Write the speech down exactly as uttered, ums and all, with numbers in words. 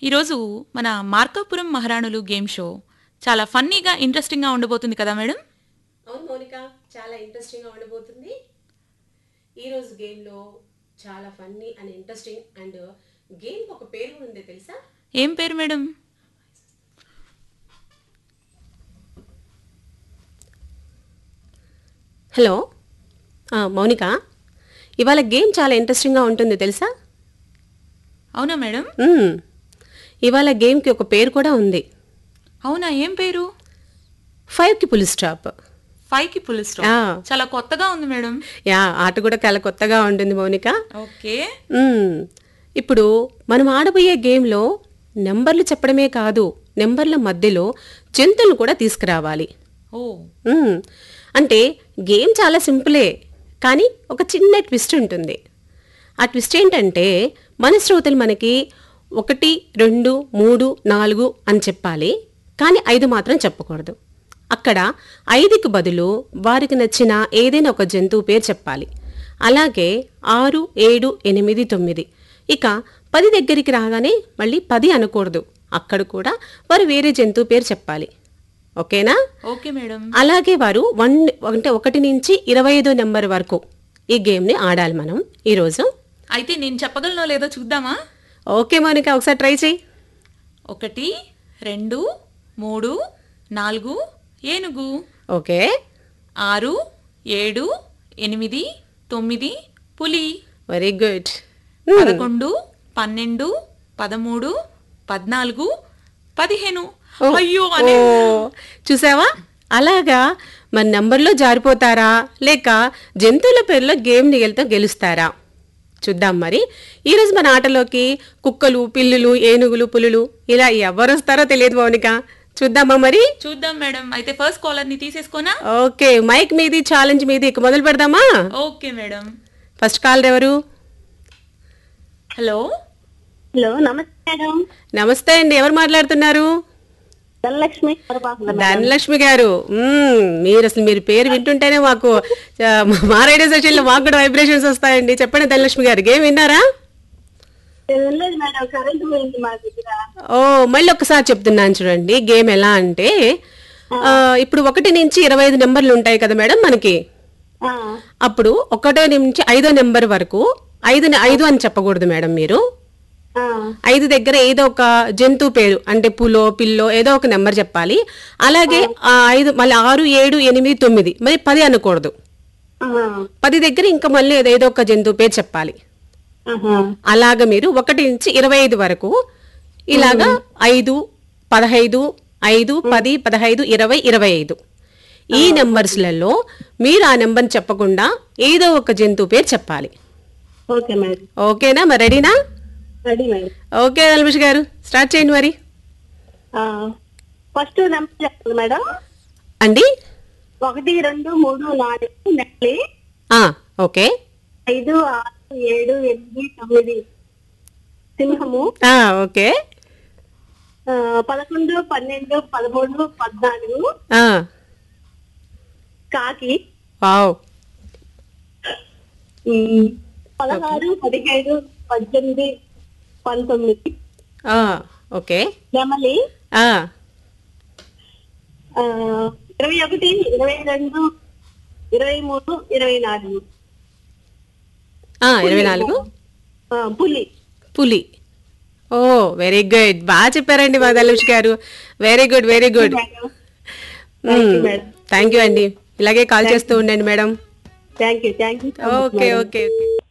ఈరోజు మన మార్కాపురం మహారాణులు గేమ్ షో చాలా ఫన్నీగా ఇంట్రెస్టింగ్గా ఉండబోతుంది కదా మేడం? అవును మౌనిక, చాలా ఇంట్రెస్టింగ్గా ఉండబోతుంది. ఈరోజు గేమ్లో చాలా funny and interesting and game ఒక పేరు ఉంది తెలుసా? ఏం పేరు మేడం? హలో మౌనిక, ఇవాళ గేమ్ చాలా ఇంట్రెస్టింగ్గా ఉంటుంది తెలుసా? అవునా మేడం? మ్మ్. ఇవాళ గేమ్కి ఒక పేరు కూడా ఉంది. అవునా, ఏం పేరు? ఫైవ్కి పులి స్టాప్. ఫైవ్ కి పులి స్టాప్. ఆ. చాలా కొత్తగా ఉంది మేడం. యా, ఆట కూడా చాలా కొత్తగా ఉంటుంది మౌనిక. ఓకే. మ్మ్. ఇప్పుడు మనం ఆడబోయే గేమ్లో నెంబర్లు చెప్పడమే కాదు, నెంబర్ల మధ్యలో జంతువులు కూడా తీసుకురావాలి. ఓ మ్మ్. అంటే గేమ్ చాలా సింపులే, కానీ ఒక చిన్న ట్విస్ట్ ఉంటుంది. ఆ ట్విస్ట్ ఏంటంటే మన శ్రోతలు మనకి ఒకటి రెండు మూడు నాలుగు అని చెప్పాలి, కానీ ఐదు మాత్రం చెప్పకూడదు. అక్కడ ఐదుకి బదులు వారికి నచ్చిన ఏదైనా ఒక జంతువు పేరు చెప్పాలి. అలాగే ఆరు ఏడు ఎనిమిది తొమ్మిది, ఇక పది దగ్గరికి రాగానే మళ్ళీ పది అనకూడదు, అక్కడ కూడా వారు వేరే జంతువు పేరు చెప్పాలి. ఓకేనా? Okay madam. అలాగే వారు వన్ అంటే ఒకటి నుంచి ఇరవై ఐదో నెంబర్ వరకు ఈ గేమ్ని ఆడాలి మనం ఈరోజు. అయితే నేను చెప్పగలనో లేదో చూద్దామా? ఓకే మౌనిక, ఒకసారి ట్రై చేయి. ఒకటి రెండు మూడు నాలుగు ఏనుగు, ఓకే. ఆరు ఏడు ఎనిమిది తొమ్మిది పులి, వెరీ గుడ్. పదకొండు పన్నెండు పదమూడు పద్నాలుగు పదిహేను. అయ్యో అనే చూసావా? అలాగా మన నంబర్లో జారిపోతారా లేక జంతువుల పేర్లో గేమ్ని వెళ్తా గెలుస్తారా? చూద్దాం మరి. ఈరోజు మన ఆటలోకి కుక్కలు పిల్లులు ఏనుగులు పులులు ఇలా ఎవరు వస్తారో తెలియదు మౌనిక. చూద్దామా మరి? చూద్దాం మేడం. అయితే ఫస్ట్ కాలర్ ని తీసేసుకోనా? ఓకే, మైక్ మీది ఛాలెంజ్ మీది, ఇక మొదలు పెడదామా? Okay madam. ఫస్ట్ కాలర్ ఎవరు? హలో హలో, నమస్తే మేడం. నమస్తే అండి, ఎవరు మాట్లాడుతున్నారు? ధనలక్ష్మి. ధనలక్ష్మి గారు, మ్మ్, మీరు అసలు మీరు పేరు వింటుంటేనే మాకు ఆ, మా రేడియో సెషన్ లో మాకు కూడా వైబ్రేషన్స్ వస్తాయండి. చెప్పండి ధనలక్ష్మి గారు, గేమ్ విన్నారా? లేదు మేడం, కరెంట్ పోయింది మా దగ్గర. ఓ, మళ్ళీ ఒకసారి చెప్తున్నాను చూడండి. గేమ్ ఎలా అంటే ఆ, ఇప్పుడు ఒకటి నుంచి ఇరవై ఐదు నెంబర్లు ఉంటాయి కదా మేడం మనకి. ఆ, అప్పుడు ఒకటో నుంచి ఐదో నెంబర్ వరకు ఐదు ఐదు అని చెప్పకూడదు మేడం. మీరు ఆ, ఐదు దగ్గర ఏదో ఒక జంతువు పేరు అంటే పులో పిల్లో ఏదో ఒక నెంబర్ చెప్పాలి. అలాగే ఆ ఐదు మళ్ళీ ఆరు ఏడు ఎనిమిది తొమ్మిది, మరి పది అనకూడదు. ఆ, పది దగ్గర ఇంకా మళ్ళీ ఏదో ఒక జంతువు పేరు చెప్పాలి. ఆహా. అలాగా మీరు ఒకటి నుంచి ఇరవై ఐదు వరకు ఇలాగా ఐదు పదహైదు ఐదు పది పదహైదు ఇరవై ఇరవై ఐదు ఈ నెంబర్స్లలో మీరు ఆ నెంబర్ చెప్పకుండా ఏదో ఒక జంతువు పేరు చెప్పాలి. ఓకే మేడం, ఓకేనా? మరి రెడీనా? Ready madam. ఓకే అల్మిష్ గారు, స్టార్ట్ చేయండి మరి. ఆ, ఫస్ట్ నెంబర్ చెప్పండి మేడం. అండి ఒకటి రెండు మూడు నాలుగు నెల్లి, ఆ, ఓకే. ఐదు ఆరు ఏడు ఎనిమిది తొమ్మిది సింహము, ఆ, ఓకే. ఆ, పదకొండు పన్నెండు పదమూడు పద్నాలుగు ఆ, కాకి, వావ్. ఉమ్, పదహారు పదిహేడు పద్దెనిమిది పంతొమ్మిది ఆ, ఓకే. నెమలి, ఆ, ఆ, ఇరవై ఒకటి ఇరవై రెండు ఇరవై మూడు ఇరవై నాలుగు ఆ, ఇరవై నాలుగు ఆ, పులి. పులి. ఓ, వెరీ గుడ్, బాగా చెప్పారండి మా ధనుష్ గారు. Very good, very good. Thank you అండి. ఇలాగే కాల్ చేస్తూ ఉండండి madam. Thank you thank you okay okay okay.